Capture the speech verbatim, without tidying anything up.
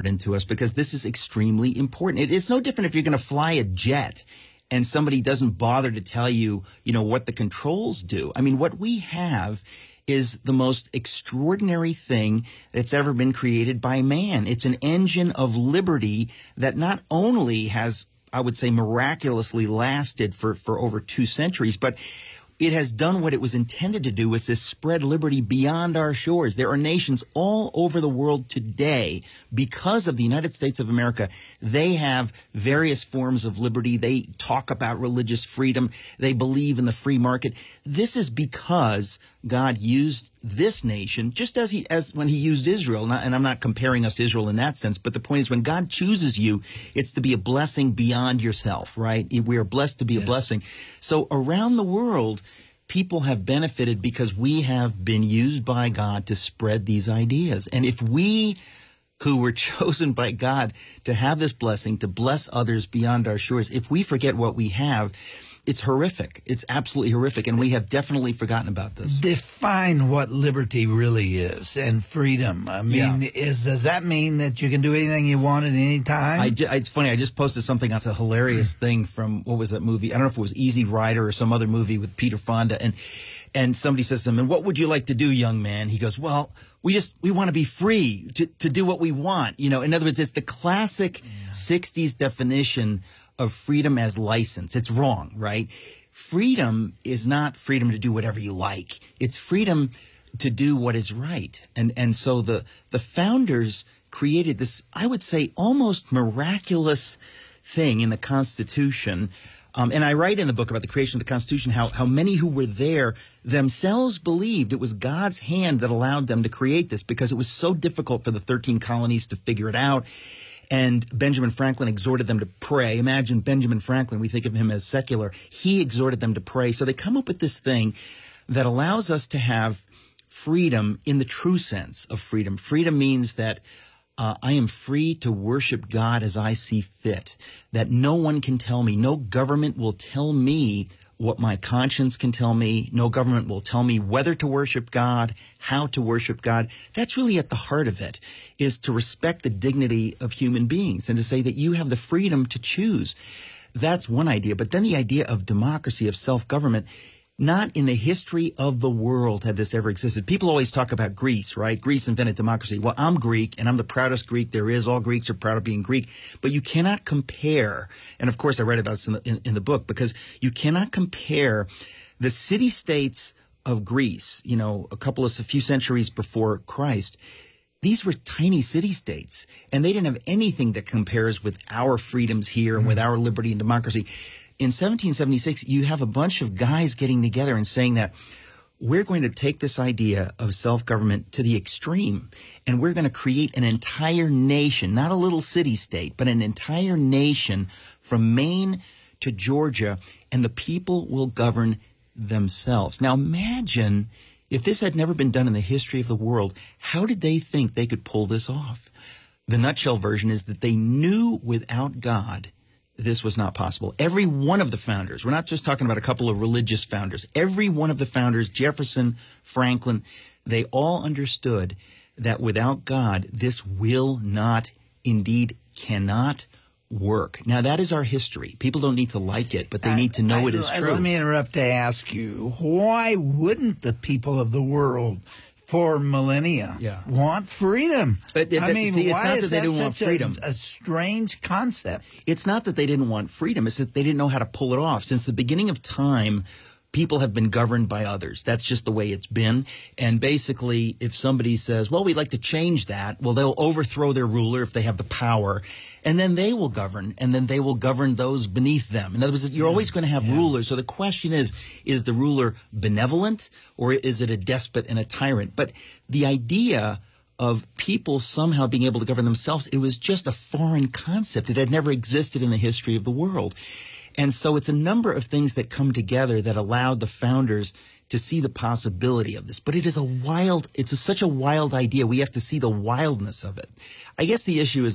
important to us because this is extremely important. It, it's no different if you're going to fly a jet and somebody doesn't bother to tell you, you know, what the controls do. I mean, what we have is the most extraordinary thing that's ever been created by man. It's an engine of liberty that not only has, I would say, miraculously lasted for, for over two centuries, but it has done what it was intended to do, was to spread liberty beyond our shores. There are nations all over the world today, because of the United States of America, they have various forms of liberty. They talk about religious freedom. They believe in the free market. This is because God used this nation, just as he, as when he used Israel, not, and I'm not comparing us to Israel in that sense, but the point is when God chooses you, it's to be a blessing beyond yourself, right? We are blessed to be yes. a blessing. So around the world, people have benefited because we have been used by God to spread these ideas. And if we, who were chosen by God to have this blessing, to bless others beyond our shores, if we forget what we have, it's horrific. It's absolutely horrific, and we have definitely forgotten about this. Define what liberty really is and freedom. I mean, yeah. is does that mean that you can do anything you want at any time? I ju- it's funny. I just posted something. That's a hilarious thing from, what was that movie? I don't know if it was Easy Rider or some other movie with Peter Fonda. And and somebody says to him, "And what would you like to do, young man?" He goes, "Well, we just we want to be free to to do what we want." You know, in other words, it's the classic yeah. sixties definition of freedom as license. It's wrong, right? Freedom is not freedom to do whatever you like. It's freedom to do what is right. And and so the the founders created this, I would say, almost miraculous thing in the Constitution. Um, and I write in the book about the creation of the Constitution how how many who were there themselves believed it was God's hand that allowed them to create this, because it was so difficult for the thirteen colonies to figure it out. And Benjamin Franklin exhorted them to pray. Imagine Benjamin Franklin, we think of him as secular. He exhorted them to pray. So they come up with this thing that allows us to have freedom in the true sense of freedom. Freedom means that uh, I am free to worship God as I see fit, that no one can tell me, no government will tell me what my conscience can tell me. No government will tell me whether to worship God, how to worship God. That's really at the heart of it, is to respect the dignity of human beings and to say that you have the freedom to choose. That's one idea. But then the idea of democracy, of self-government, not in the history of the world had this ever existed. People always talk about Greece, right? Greece invented democracy. Well, I'm Greek, and I'm the proudest Greek there is. All Greeks are proud of being Greek. But you cannot compare, and of course I write about this in the, in, in the book, because you cannot compare the city-states of Greece, you know, a couple of, a few centuries before Christ. These were tiny city-states, and they didn't have anything that compares with our freedoms here and with our liberty and democracy. In seventeen seventy-six, you have a bunch of guys getting together and saying that we're going to take this idea of self-government to the extreme, and we're going to create an entire nation, not a little city-state, but an entire nation from Maine to Georgia, and the people will govern themselves. Now imagine if this had never been done in the history of the world, how did they think they could pull this off? The nutshell version is that they knew without God this was not possible. Every one of the founders, we're not just talking about a couple of religious founders, every one of the founders, Jefferson, Franklin, they all understood that without God, this will not, indeed cannot work. Now, that is our history. People don't need to like it, but they need to know I, it is I, true. Let me interrupt to ask you, why wouldn't the people of the world for millennia yeah. want freedom? But, but, I mean, see, why not is that they that didn't want such freedom. A, a strange concept? It's not that they didn't want freedom. It's that they didn't know how to pull it off. Since the beginning of time, people have been governed by others. That's just the way it's been. And basically, if somebody says, well, we'd like to change that, well, they'll overthrow their ruler if they have the power, and then they will govern, and then they will govern those beneath them. In other words, you're yeah. always going to have yeah. rulers. So the question is, is the ruler benevolent, or is it a despot and a tyrant? But the idea of people somehow being able to govern themselves, it was just a foreign concept. It had never existed in the history of the world. And so it's a number of things that come together that allowed the founders to see the possibility of this. But it is a wild, it's a, such a wild idea. We have to see the wildness of it. I guess the issue is